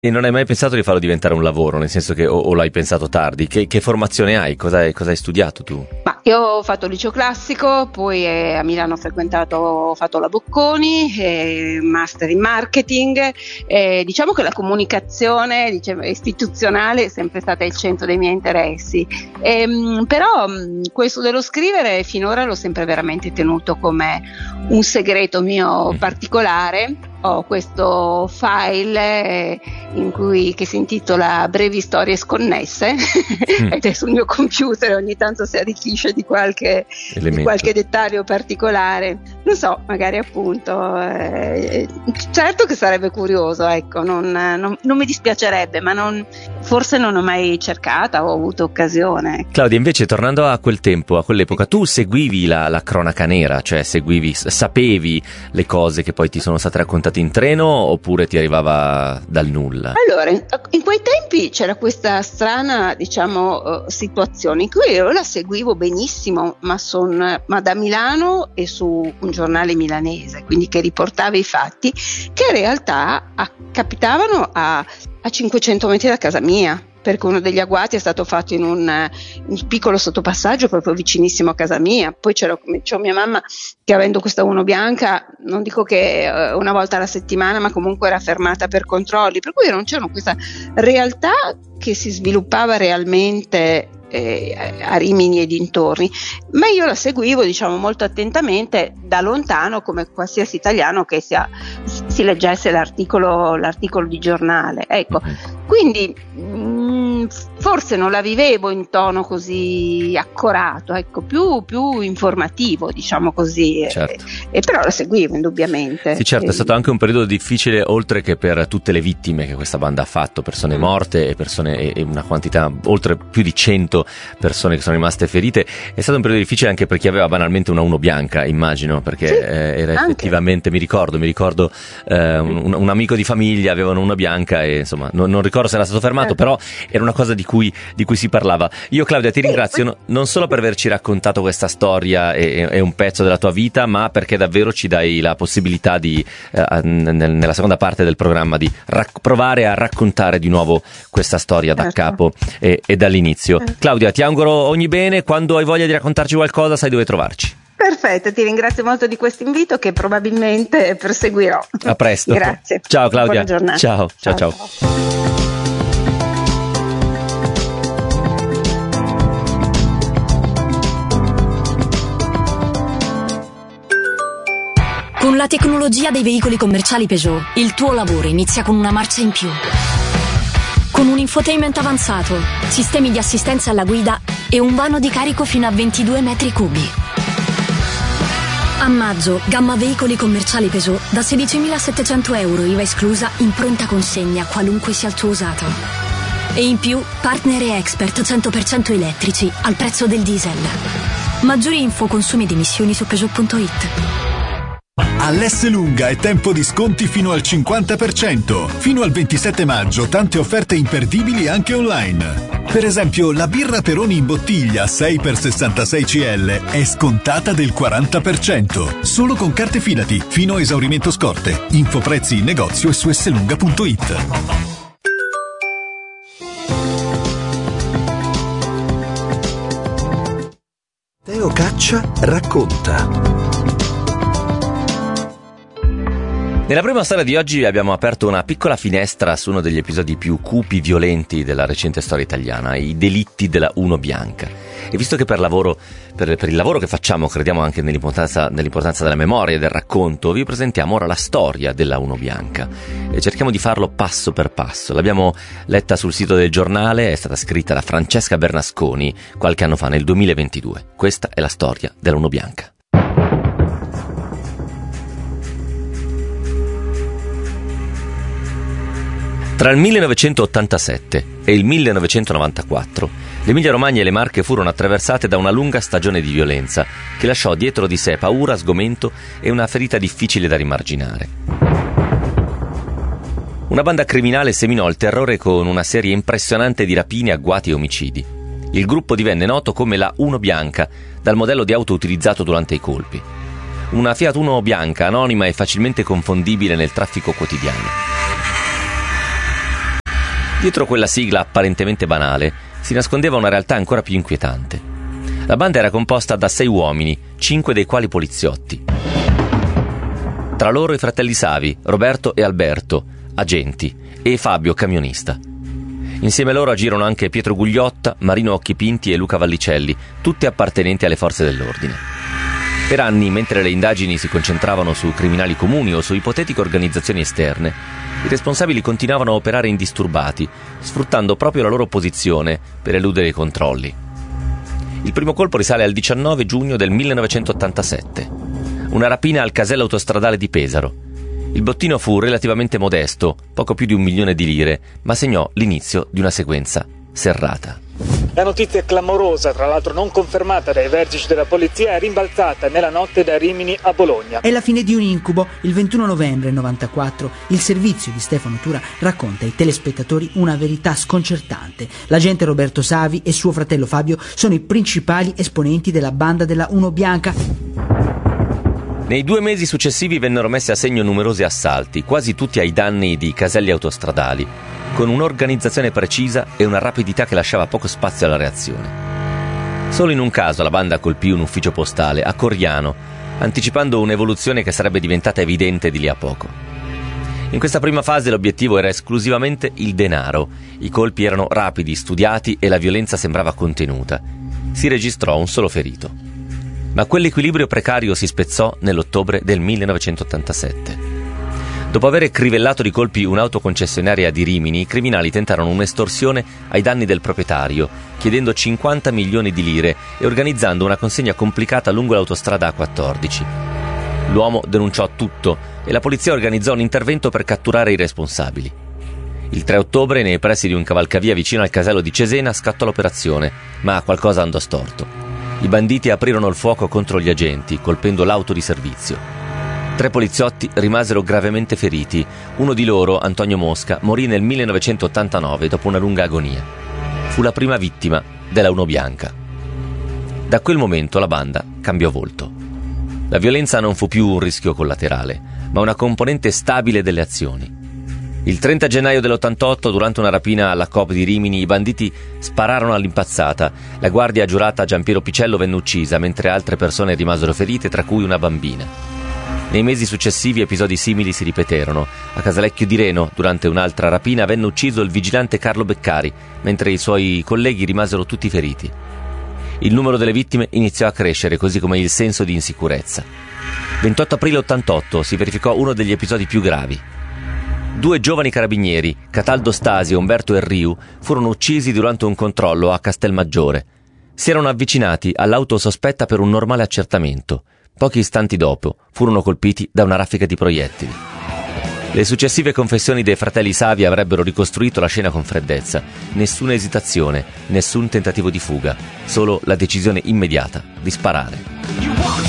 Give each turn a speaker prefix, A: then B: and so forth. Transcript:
A: E non hai mai pensato di farlo diventare un lavoro, nel senso che o l'hai pensato tardi? Che formazione hai? Cosa hai studiato tu?
B: Ma io ho fatto il liceo classico, poi a Milano ho fatto la Bocconi, master in marketing. Diciamo che la comunicazione istituzionale è sempre stata il centro dei miei interessi. Però questo dello scrivere finora l'ho sempre veramente tenuto come un segreto mio particolare. Ho questo file che si intitola Brevi storie sconnesse ed è sul mio computer, ogni tanto si arricchisce di qualche dettaglio particolare. Non so, magari appunto certo che sarebbe curioso, ecco, non mi dispiacerebbe, ma forse non ho mai cercata o avuto occasione.
A: Claudia, invece, tornando a quel tempo, a quell'epoca, tu seguivi la cronaca nera, cioè sapevi le cose che poi ti sono state raccontate in treno, oppure ti arrivava dal nulla?
B: Allora, in quei tempi c'era questa strana, situazione in cui io la seguivo benissimo, ma da Milano e su un giornale milanese, quindi che riportava i fatti, che in realtà capitavano a 500 metri da casa mia. Perché uno degli agguati è stato fatto in un piccolo sottopassaggio proprio vicinissimo a casa mia. Poi c'ho mia mamma che, avendo questa Uno bianca, non dico che una volta alla settimana, ma comunque era fermata per controlli, per cui non c'era questa realtà che si sviluppava realmente a Rimini e dintorni, ma io la seguivo molto attentamente da lontano, come qualsiasi italiano che si leggesse l'articolo di giornale, ecco. Quindi forse non la vivevo in tono così accorato, ecco, più informativo, diciamo così.
A: Certo.
B: E però la seguivo indubbiamente.
A: Sì, certo, è stato anche un periodo difficile, oltre che per tutte le vittime che questa banda ha fatto, persone morte e una quantità, oltre più di 100 persone che sono rimaste ferite. È stato un periodo difficile anche per chi aveva banalmente una Uno bianca, immagino, perché
B: sì,
A: era effettivamente, mi ricordo un amico di famiglia aveva una Uno bianca e insomma non ricordo se era stato fermato, però era una cosa di cui si parlava. Io, Claudia, ti ringrazio non solo per averci raccontato questa storia e un pezzo della tua vita, ma perché davvero ci dai la possibilità di nella seconda parte del programma di provare a raccontare di nuovo questa storia da capo e dall'inizio. Claudia, ti auguro ogni bene. Quando hai voglia di raccontarci qualcosa, sai dove trovarci.
B: Perfetto, ti ringrazio molto di questo invito, che probabilmente perseguirò.
A: A presto.
B: Grazie.
A: Ciao Claudia.
B: Buona giornata.
A: Ciao.
C: Con la tecnologia dei veicoli commerciali Peugeot, il tuo lavoro inizia con una marcia in più. Con un infotainment avanzato, sistemi di assistenza alla guida e un vano di carico fino a 22 metri cubi. A maggio, gamma veicoli commerciali Peugeot da 16.700 euro, IVA esclusa, in pronta consegna, qualunque sia il tuo usato. E in più, partner e expert 100% elettrici al prezzo del diesel. Maggiori info, consumi ed emissioni su Peugeot.it.
D: All'Esselunga è tempo di sconti fino al 50%. Fino al 27 maggio tante offerte imperdibili anche online. Per esempio, la birra Peroni in bottiglia 6x66 CL è scontata del 40%. Solo con carte Fidati, fino a esaurimento scorte. Info prezzi in negozio e su esselunga.it.
E: Teo Caccia racconta.
A: Nella prima storia di oggi abbiamo aperto una piccola finestra su uno degli episodi più cupi, violenti della recente storia italiana, i delitti della Uno bianca. E visto che per il lavoro che facciamo crediamo anche nell'importanza della memoria e del racconto, vi presentiamo ora la storia della Uno bianca e cerchiamo di farlo passo per passo. L'abbiamo letta sul sito del giornale, è stata scritta da Francesca Bernasconi qualche anno fa, nel 2022. Questa è la storia della Uno bianca. Tra il 1987 e il 1994, l'Emilia-Romagna e le Marche furono attraversate da una lunga stagione di violenza che lasciò dietro di sé paura, sgomento e una ferita difficile da rimarginare. Una banda criminale seminò il terrore con una serie impressionante di rapine, agguati e omicidi. Il gruppo divenne noto come la Uno bianca, dal modello di auto utilizzato durante i colpi. Una Fiat Uno bianca anonima e facilmente confondibile nel traffico quotidiano. Dietro quella sigla apparentemente banale si nascondeva una realtà ancora più inquietante. La banda era composta da 6 uomini, 5 dei quali poliziotti. Tra loro i fratelli Savi, Roberto e Alberto, agenti, e Fabio, camionista. Insieme a loro agirono anche Pietro Gugliotta, Marino Occhipinti e Luca Vallicelli, tutti appartenenti alle forze dell'ordine. Per anni, mentre le indagini si concentravano su criminali comuni o su ipotetiche organizzazioni esterne, i responsabili continuavano a operare indisturbati, sfruttando proprio la loro posizione per eludere i controlli. Il primo colpo risale al 19 giugno del 1987. Una rapina al casello autostradale di Pesaro. Il bottino fu relativamente modesto, poco più di 1 milione di lire, ma segnò l'inizio di una sequenza serrata.
F: La notizia è clamorosa, tra l'altro non confermata dai vertici della polizia, è rimbalzata nella notte da Rimini a Bologna.
G: È la fine di un incubo. Il 21 novembre 94 il servizio di Stefano Tura racconta ai telespettatori una verità sconcertante. L'agente Roberto Savi e suo fratello Fabio sono i principali esponenti della banda della Uno Bianca.
A: Nei 2 mesi successivi vennero messi a segno numerosi assalti, quasi tutti ai danni di caselli autostradali, con un'organizzazione precisa e una rapidità che lasciava poco spazio alla reazione. Solo in un caso la banda colpì un ufficio postale, a Coriano, anticipando un'evoluzione che sarebbe diventata evidente di lì a poco. In questa prima fase l'obiettivo era esclusivamente il denaro, i colpi erano rapidi, studiati e la violenza sembrava contenuta. Si registrò un solo ferito. Ma quell'equilibrio precario si spezzò nell'ottobre del 1987. Dopo aver crivellato di colpi un'autoconcessionaria di Rimini, i criminali tentarono un'estorsione ai danni del proprietario, chiedendo 50 milioni di lire e organizzando una consegna complicata lungo l'autostrada A14. L'uomo denunciò tutto e la polizia organizzò un intervento per catturare i responsabili. Il 3 ottobre, nei pressi di un cavalcavia vicino al casello di Cesena, scattò l'operazione, ma qualcosa andò storto. I banditi aprirono il fuoco contro gli agenti, colpendo l'auto di servizio. 3 poliziotti rimasero gravemente feriti. Uno di loro, Antonio Mosca, morì nel 1989 dopo una lunga agonia. Fu la prima vittima della Uno Bianca. Da quel momento la banda cambiò volto. La violenza non fu più un rischio collaterale, ma una componente stabile delle azioni. Il 30 gennaio dell'88, durante una rapina alla Coop di Rimini, i banditi spararono all'impazzata. La guardia giurata Giampiero Picello venne uccisa, mentre altre persone rimasero ferite, tra cui una bambina. Nei mesi successivi episodi simili si ripeterono. A Casalecchio di Reno, durante un'altra rapina, venne ucciso il vigilante Carlo Beccari, mentre i suoi colleghi rimasero tutti feriti. Il numero delle vittime iniziò a crescere, così come il senso di insicurezza. 28 aprile 88 si verificò uno degli episodi più gravi. 2 giovani carabinieri, Cataldo Stasi e Umberto Erriu, furono uccisi durante un controllo a Castelmaggiore. Si erano avvicinati all'auto sospetta per un normale accertamento. Pochi istanti dopo furono colpiti da una raffica di proiettili. Le successive confessioni dei fratelli Savi avrebbero ricostruito la scena con freddezza. Nessuna esitazione, nessun tentativo di fuga, solo la decisione immediata di sparare.